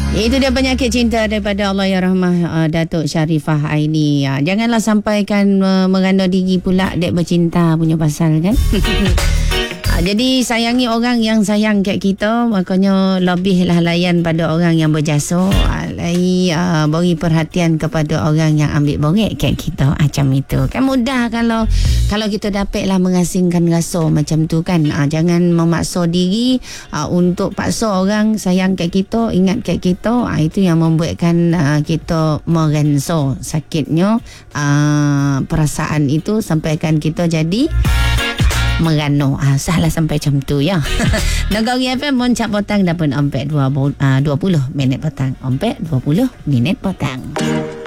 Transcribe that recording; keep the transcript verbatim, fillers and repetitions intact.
Itu dia penyakit cinta daripada Allahyarham uh, Datuk Sharifah Aini. Uh, janganlah sampaikan uh, merana diri pula dek bercinta punya pasal kan. uh, jadi sayangi orang yang sayang kat kita, makanya lebihlah layan pada orang yang berjasa. Uh, lagi uh, beri perhatian kepada orang yang ambil borek kat kita macam itu. Kan mudah kalau kalau kita dapatlah mengasingkan rasa macam tu kan. Uh, jangan memaksa diri uh, untuk paksa orang sayang kat kita, ingat kat kita. Uh, itu yang membuatkan uh, kita merenso sakitnya uh, perasaan itu sampaikan kita jadi merano. Ah, salah sampai macam tu ya. Negeri F M Moncak Petang dah pun empat dua puluh minit petang. Empat dua puluh minit petang.